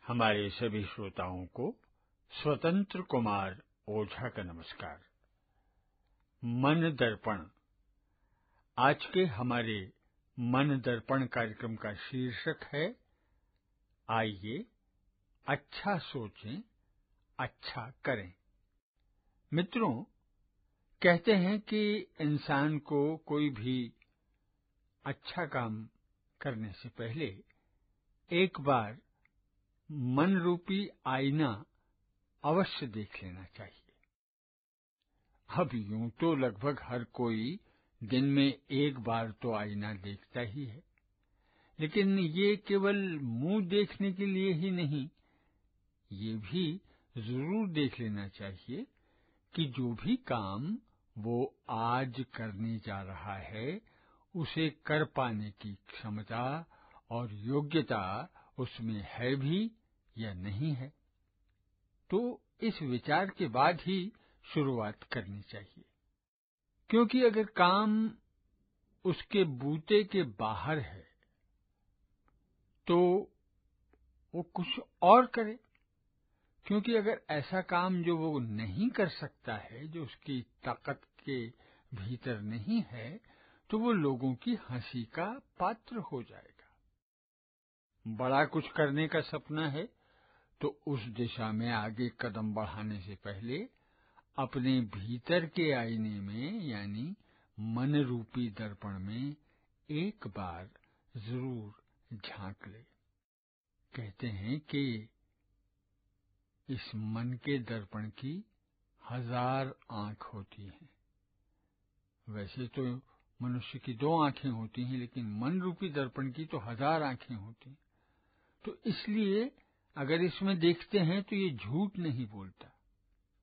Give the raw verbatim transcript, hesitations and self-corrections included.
हमारे सभी श्रोताओं को स्वतंत्र कुमार ओझा का नमस्कार। मन दर्पण। आज के हमारे मन दर्पण कार्यक्रम का शीर्षक है, आइए अच्छा सोचें, अच्छा करें। मित्रों, कहते हैं कि इंसान को कोई भी अच्छा काम करने से पहले एक बार मन रूपी आईना अवश्य देख लेना चाहिए। अब यूं तो लगभग हर कोई दिन में एक बार तो आईना देखता ही है, लेकिन ये केवल मुंह देखने के लिए ही नहीं, ये भी जरूर देख लेना चाहिए कि जो भी काम वो आज करने जा रहा है, उसे कर पाने की क्षमता और योग्यता उसमें है भी या नहीं है। तो इस विचार के बाद ही शुरुआत करनी चाहिए, क्योंकि अगर काम उसके बूते के बाहर है तो वो कुछ और करे, क्योंकि अगर ऐसा काम जो वो नहीं कर सकता है, जो उसकी ताकत के भीतर नहीं है, तो वो लोगों की हंसी का पात्र हो जाएगा। बड़ा कुछ करने का सपना है तो उस दिशा में आगे कदम बढ़ाने से पहले अपने भीतर के आईने में यानी मन रूपी दर्पण में एक बार जरूर झांक ले। कहते हैं कि इस मन के दर्पण की हजार आंख होती हैं। वैसे तो मनुष्य की दो आंखें होती हैं, लेकिन मन रूपी दर्पण की तो हजार आंखें होती हैं। तो इसलिए अगर इसमें देखते हैं तो ये झूठ नहीं बोलता,